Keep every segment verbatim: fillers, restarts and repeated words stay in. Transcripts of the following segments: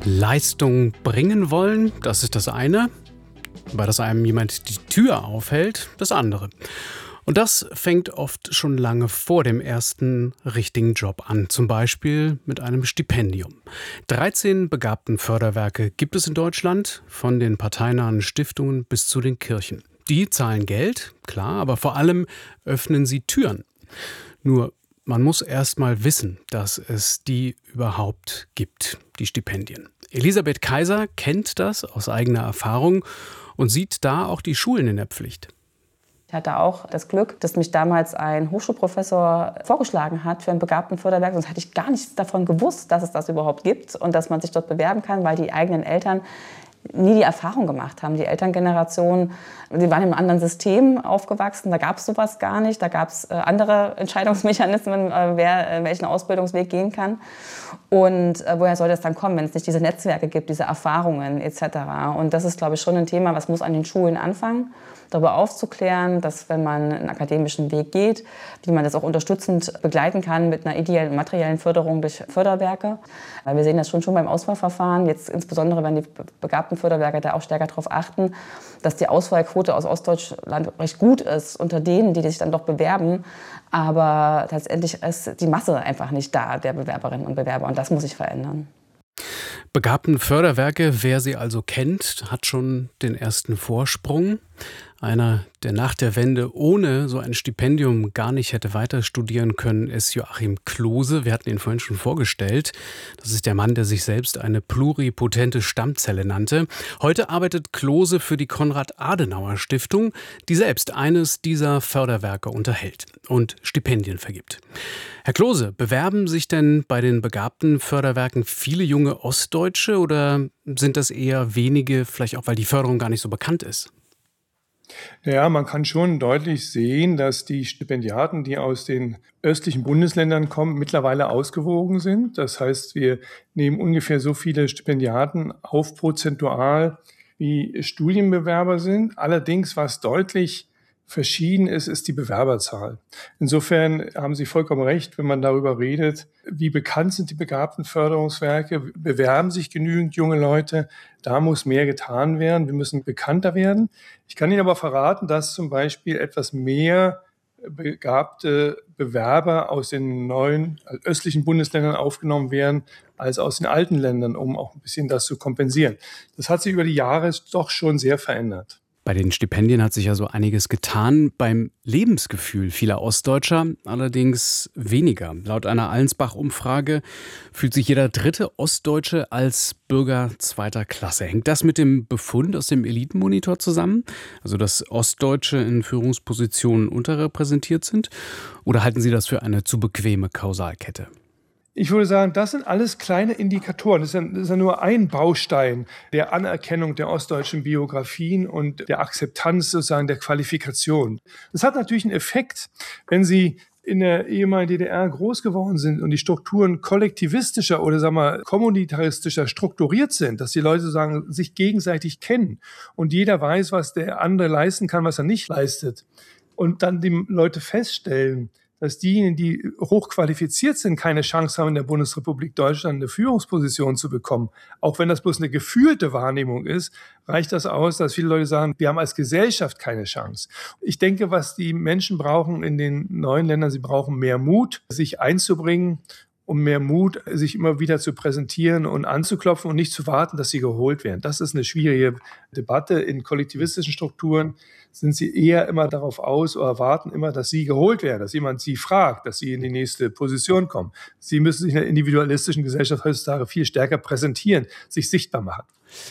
Leistung bringen wollen, das ist das eine, weil das einem jemand die Tür aufhält, das andere. Und das fängt oft schon lange vor dem ersten richtigen Job an, zum Beispiel mit einem Stipendium. dreizehn Begabtenförderwerke gibt es in Deutschland, von den parteinahen Stiftungen bis zu den Kirchen. Die zahlen Geld, klar, aber vor allem öffnen sie Türen. Nur man muss erst mal wissen, dass es die überhaupt gibt, die Stipendien. Elisabeth Kaiser kennt das aus eigener Erfahrung und sieht da auch die Schulen in der Pflicht. Ich hatte auch das Glück, dass mich damals ein Hochschulprofessor vorgeschlagen hat für ein Begabtenförderwerk. Sonst hätte ich gar nichts davon gewusst, dass es das überhaupt gibt und dass man sich dort bewerben kann, weil die eigenen Eltern nie die Erfahrung gemacht haben. Die Elterngeneration, die waren in einem anderen System aufgewachsen, da gab es sowas gar nicht. Da gab es äh, andere Entscheidungsmechanismen, äh, wer äh, welchen Ausbildungsweg gehen kann. Und äh, woher soll das dann kommen, wenn es nicht diese Netzwerke gibt, diese Erfahrungen et cetera. Und das ist, glaube ich, schon ein Thema, was muss an den Schulen anfangen, darüber aufzuklären, dass wenn man einen akademischen Weg geht, wie man das auch unterstützend begleiten kann mit einer ideellen und materiellen Förderung durch Förderwerke. Weil wir sehen das schon schon beim Auswahlverfahren, jetzt insbesondere wenn die Begabtenförderwerke da auch stärker darauf achten, dass die Auswahlquote aus Ostdeutschland recht gut ist unter denen, die sich dann doch bewerben. Aber letztendlich ist die Masse einfach nicht da, der Bewerberinnen und Bewerber. Und das muss sich verändern. Begabtenförderwerke, wer sie also kennt, hat schon den ersten Vorsprung. Einer, der nach der Wende ohne so ein Stipendium gar nicht hätte weiter studieren können, ist Joachim Klose. Wir hatten ihn vorhin schon vorgestellt. Das ist der Mann, der sich selbst eine pluripotente Stammzelle nannte. Heute arbeitet Klose für die Konrad-Adenauer-Stiftung, die selbst eines dieser Förderwerke unterhält und Stipendien vergibt. Herr Klose, bewerben sich denn bei den Begabtenförderwerken viele junge Ostdeutsche oder sind das eher wenige, vielleicht auch, weil die Förderung gar nicht so bekannt ist? Ja, man kann schon deutlich sehen, dass die Stipendiaten, die aus den östlichen Bundesländern kommen, mittlerweile ausgewogen sind. Das heißt, wir nehmen ungefähr so viele Stipendiaten auf prozentual, wie Studienbewerber sind. Allerdings, was deutlich verschieden ist, ist die Bewerberzahl. Insofern haben Sie vollkommen recht, wenn man darüber redet, wie bekannt sind die Begabtenförderungswerke, bewerben sich genügend junge Leute, da muss mehr getan werden, wir müssen bekannter werden. Ich kann Ihnen aber verraten, dass zum Beispiel etwas mehr begabte Bewerber aus den neuen östlichen Bundesländern aufgenommen werden, als aus den alten Ländern, um auch ein bisschen das zu kompensieren. Das hat sich über die Jahre doch schon sehr verändert. Bei den Stipendien hat sich ja so einiges getan. Beim Lebensgefühl vieler Ostdeutscher allerdings weniger. Laut einer Allensbach-Umfrage fühlt sich jeder dritte Ostdeutsche als Bürger zweiter Klasse. Hängt das mit dem Befund aus dem Elitenmonitor zusammen? Also, dass Ostdeutsche in Führungspositionen unterrepräsentiert sind? Oder halten Sie das für eine zu bequeme Kausalkette? Ich würde sagen, das sind alles kleine Indikatoren. Das ist, ja, das ist ja nur ein Baustein der Anerkennung der ostdeutschen Biografien und der Akzeptanz sozusagen der Qualifikation. Das hat natürlich einen Effekt, wenn Sie in der ehemaligen D D R groß geworden sind und die Strukturen kollektivistischer oder sagen wir kommunitaristischer strukturiert sind, dass die Leute sagen, sich gegenseitig kennen und jeder weiß, was der andere leisten kann, was er nicht leistet. Und dann die Leute feststellen, dass diejenigen, die hochqualifiziert sind, keine Chance haben, in der Bundesrepublik Deutschland eine Führungsposition zu bekommen. Auch wenn das bloß eine gefühlte Wahrnehmung ist, reicht das aus, dass viele Leute sagen, wir haben als Gesellschaft keine Chance. Ich denke, was die Menschen brauchen in den neuen Ländern, sie brauchen mehr Mut, sich einzubringen, um mehr Mut, sich immer wieder zu präsentieren und anzuklopfen und nicht zu warten, dass sie geholt werden. Das ist eine schwierige Debatte. In kollektivistischen Strukturen sind sie eher immer darauf aus oder erwarten immer, dass sie geholt werden, dass jemand sie fragt, dass sie in die nächste Position kommen. Sie müssen sich in der individualistischen Gesellschaft heutzutage viel stärker präsentieren, sich sichtbar machen.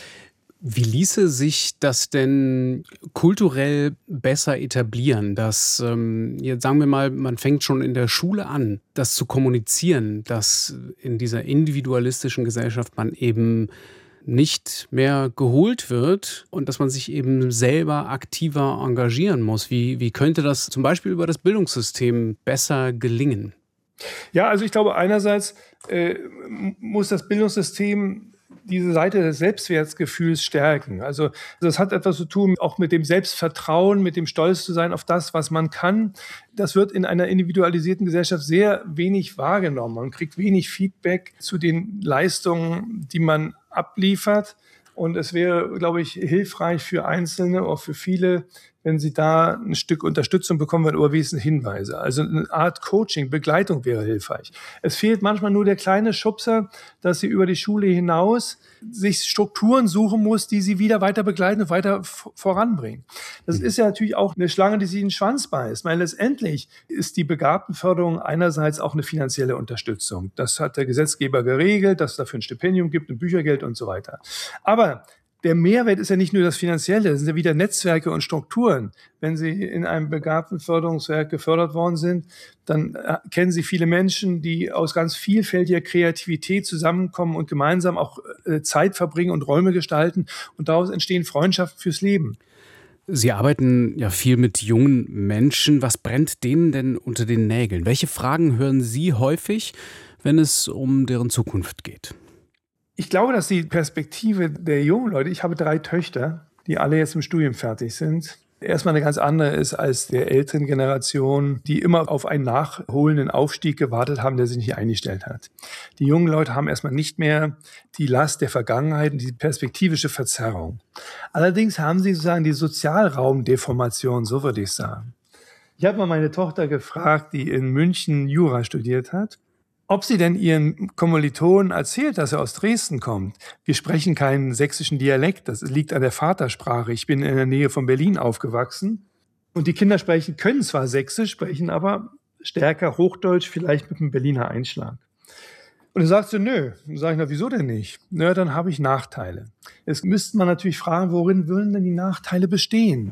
Wie ließe sich das denn kulturell besser etablieren, dass, ähm, jetzt sagen wir mal, man fängt schon in der Schule an, das zu kommunizieren, dass in dieser individualistischen Gesellschaft man eben nicht mehr geholt wird und dass man sich eben selber aktiver engagieren muss? Wie, wie könnte das zum Beispiel über das Bildungssystem besser gelingen? Ja, also ich glaube, einerseits äh, muss das Bildungssystem diese Seite des Selbstwertgefühls stärken. Also das hat etwas zu tun auch mit dem Selbstvertrauen, mit dem Stolz zu sein auf das, was man kann. Das wird in einer individualisierten Gesellschaft sehr wenig wahrgenommen. Man kriegt wenig Feedback zu den Leistungen, die man abliefert. Und es wäre, glaube ich, hilfreich für Einzelne, auch für viele, wenn sie da ein Stück Unterstützung bekommen würden oder wenigstens Hinweise. Also eine Art Coaching, Begleitung wäre hilfreich. Es fehlt manchmal nur der kleine Schubser, dass sie über die Schule hinaus sich Strukturen suchen muss, die sie wieder weiter begleiten und weiter v- voranbringen. Das ist ja natürlich auch eine Schlange, die sich in den Schwanz beißt, weil letztendlich ist die Begabtenförderung einerseits auch eine finanzielle Unterstützung. Das hat der Gesetzgeber geregelt, dass es dafür ein Stipendium gibt, ein Büchergeld und so weiter. Aber der Mehrwert ist ja nicht nur das Finanzielle, das sind ja wieder Netzwerke und Strukturen. Wenn Sie in einem Begabtenförderungswerk gefördert worden sind, dann äh, kennen Sie viele Menschen, die aus ganz vielfältiger Kreativität zusammenkommen und gemeinsam auch äh, Zeit verbringen und Räume gestalten. Und daraus entstehen Freundschaften fürs Leben. Sie arbeiten ja viel mit jungen Menschen. Was brennt denen denn unter den Nägeln? Welche Fragen hören Sie häufig, wenn es um deren Zukunft geht? Ich glaube, dass die Perspektive der jungen Leute, ich habe drei Töchter, die alle jetzt im Studium fertig sind, erstmal eine ganz andere ist als der älteren Generation, die immer auf einen nachholenden Aufstieg gewartet haben, der sich nicht eingestellt hat. Die jungen Leute haben erstmal nicht mehr die Last der Vergangenheit und die perspektivische Verzerrung. Allerdings haben sie sozusagen die Sozialraumdeformation, so würde ich sagen. Ich habe mal meine Tochter gefragt, die in München Jura studiert hat, ob sie denn ihren Kommilitonen erzählt, dass er aus Dresden kommt. Wir sprechen keinen sächsischen Dialekt, das liegt an der Vatersprache. Ich bin in der Nähe von Berlin aufgewachsen. Und die Kinder sprechen, können zwar Sächsisch, sprechen aber stärker Hochdeutsch, vielleicht mit einem Berliner Einschlag. Und dann sagt sie, nö. Dann sage ich, na, wieso denn nicht? Na, dann habe ich Nachteile. Jetzt müsste man natürlich fragen, worin würden denn die Nachteile bestehen?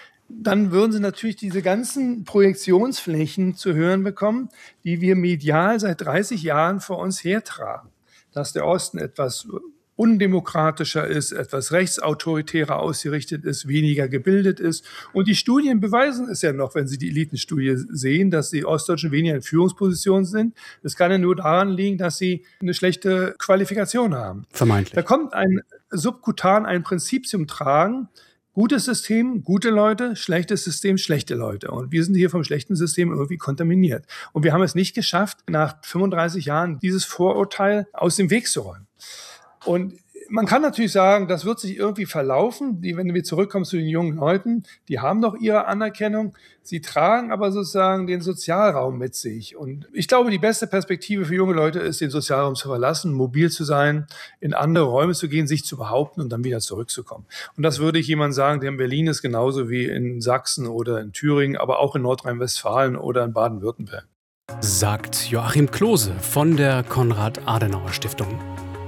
Dann würden sie natürlich diese ganzen Projektionsflächen zu hören bekommen, die wir medial seit dreißig Jahren vor uns hertragen. Dass der Osten etwas undemokratischer ist, etwas rechtsautoritärer ausgerichtet ist, weniger gebildet ist. Und die Studien beweisen es ja noch, wenn Sie die Elitenstudie sehen, dass die Ostdeutschen weniger in Führungspositionen sind. Das kann ja nur daran liegen, dass sie eine schlechte Qualifikation haben. Vermeintlich. Da kommt ein subkutan ein Prinzip zum Tragen. Gutes System, gute Leute, schlechtes System, schlechte Leute. Und wir sind hier vom schlechten System irgendwie kontaminiert. Und wir haben es nicht geschafft, nach fünfunddreißig Jahren dieses Vorurteil aus dem Weg zu räumen. Und man kann natürlich sagen, das wird sich irgendwie verlaufen. Die, wenn wir zurückkommen zu den jungen Leuten, die haben doch ihre Anerkennung. Sie tragen aber sozusagen den Sozialraum mit sich. Und ich glaube, die beste Perspektive für junge Leute ist, den Sozialraum zu verlassen, mobil zu sein, in andere Räume zu gehen, sich zu behaupten und dann wieder zurückzukommen. Und das würde ich jemandem sagen, der in Berlin ist, genauso wie in Sachsen oder in Thüringen, aber auch in Nordrhein-Westfalen oder in Baden-Württemberg. Sagt Joachim Klose von der Konrad-Adenauer-Stiftung.